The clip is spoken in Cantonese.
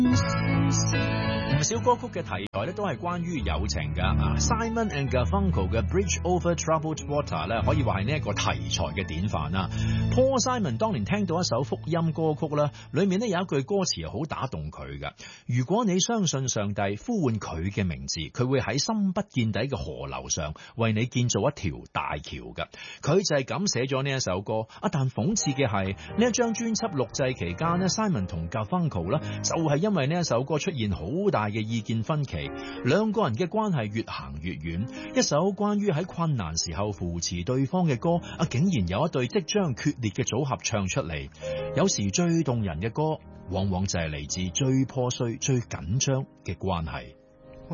唔少歌曲嘅題材咧都係關於友情噶。Simon and Garfunkel 嘅 Bridge Over Troubled Water 咧，可以話係呢一個題材嘅典範啦。Paul Simon 當年聽到一首福音歌曲啦，裏面咧有一句歌詞好打動佢噶。如果你相信上帝呼喚佢嘅名字，佢會喺深不見底嘅河流上為你建造一條大橋噶。佢就係咁寫咗呢一首歌。但諷刺嘅係呢一張專輯錄製期間咧 ，Simon 同 Garfunkel 咧就係因為呢一首歌出現好大嘅意見分歧，兩個人嘅關係越行越遠。一首關於喺困難時候扶持對方嘅歌，竟然有一對即將決裂嘅組合唱出嚟。有時最動人嘅歌，往往就係嚟自最破碎、最緊張嘅關係。